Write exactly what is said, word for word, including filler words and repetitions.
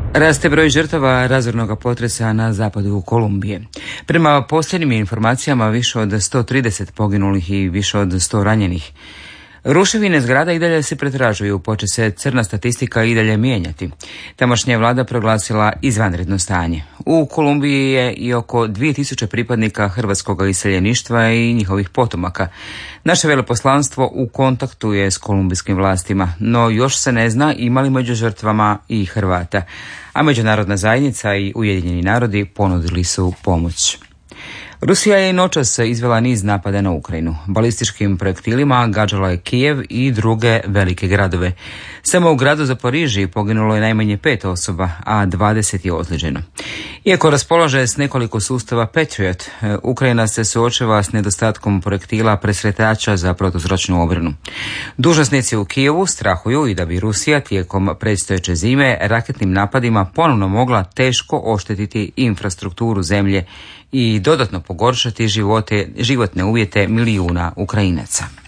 Raste broj žrtava razornog potresa na zapadu Kolumbije. Prema posljednjim informacijama više od sto trideset poginulih i više od sto ranjenih. Ruševine zgrada i dalje se pretražuju, poče se crna statistika i dalje mijenjati. Tamošnja vlada proglasila izvanredno stanje. U Kolumbiji je i oko dvije tisuće pripadnika hrvatskog iseljeništva i njihovih potomaka. Naše veleposlanstvo u kontaktu je s kolumbijskim vlastima, no još se ne zna ima li među žrtvama i Hrvata. A međunarodna zajednica i Ujedinjeni narodi ponudili su pomoć. Rusija je noćas izvela niz napada na Ukrajinu. Balističkim projektilima gađala je Kijev i druge velike gradove. Samo u gradu Zaporižiji poginulo je najmanje pet osoba, a dvadeset je ozlijeđeno. Iako raspolaže s nekoliko sustava Patriot, Ukrajina se suočava s nedostatkom projektila presretača za protuzračnu obranu. Dužnosnici u Kijevu strahuju i da bi Rusija tijekom predstojeće zime raketnim napadima ponovno mogla teško oštetiti infrastrukturu zemlje i dodatno pogoršati živote, životne uvjete milijuna Ukrajinaca.